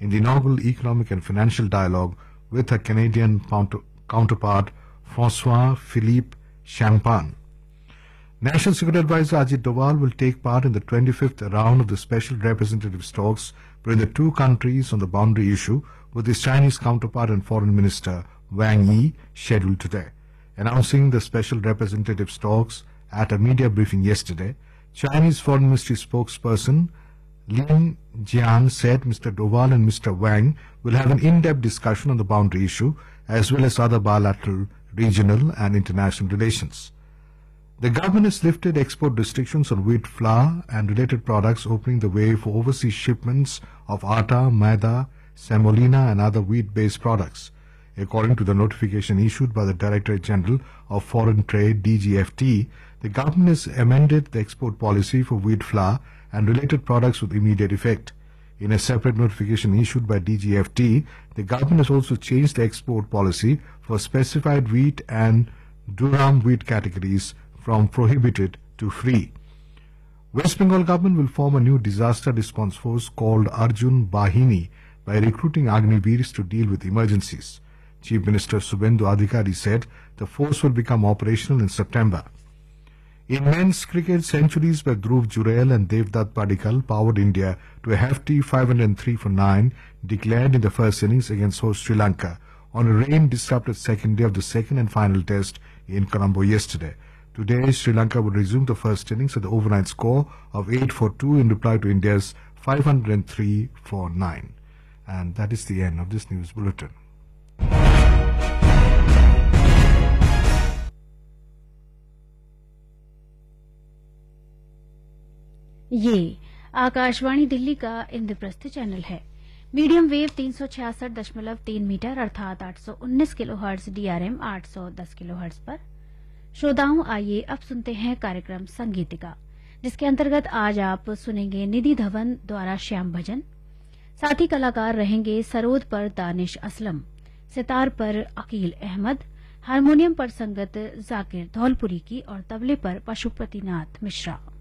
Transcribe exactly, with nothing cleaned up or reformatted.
in the inaugural Economic and Financial Dialogue with her Canadian counterpart, Francois-Philippe Champagne. National Security Advisor Ajit Doval will take part in the twenty-fifth round of the special representative talks between the two countries on the boundary issue with his Chinese counterpart and Foreign Minister Wang Yi scheduled today. Announcing the special representative talks at a media briefing yesterday, Chinese Foreign Ministry spokesperson Lin Jian said Mister Doval and Mister Wang will have an in-depth discussion on the boundary issue as well as other bilateral, regional and international relations. The government has lifted export restrictions on wheat flour and related products, opening the way for overseas shipments of atta, maida, semolina and other wheat-based products. According to the notification issued by the Directorate General of Foreign Trade D G F T, the government has amended the export policy for wheat flour and related products with immediate effect. In a separate notification issued by D G F T, the government has also changed the export policy for specified wheat and durum wheat categories from prohibited to free. West Bengal government will form a new disaster response force called Arjun Bahini by recruiting Agniveers to deal with emergencies. Chief Minister Subendu Adhikari said the force will become operational in September. In men's cricket, centuries by Dhruv Jurel and Devdutt Padikkal powered India to a hefty five hundred three for nine declared in the first innings against host Sri Lanka on a rain-disrupted second day of the second and final test in Colombo yesterday. Today, Sri Lanka will resume the first innings at the overnight score of eight for two in reply to India's five hundred three for nine. And that is the end of this news bulletin. ये आकाशवाणी दिल्ली का Indraprastha channel है। Medium wave तीन सौ छियासठ दशमलव तीन metre अर्थात आठ सौ उन्नीस किलो हर्ट्ज, डीआरएम आठ सौ दस किलो हर्ट्ज पर। श्रोताओं, आइए अब सुनते हैं कार्यक्रम संगीतिका, जिसके अंतर्गत आज आप सुनेंगे निधि धवन द्वारा श्याम भजन। साथी कलाकार रहेंगे सरोद पर दानिश असलम, सितार पर अकील अहमद, हारमोनियम पर संगत जाकिर धौलपुरी की और तबले पर पशुपतिनाथ मिश्रा।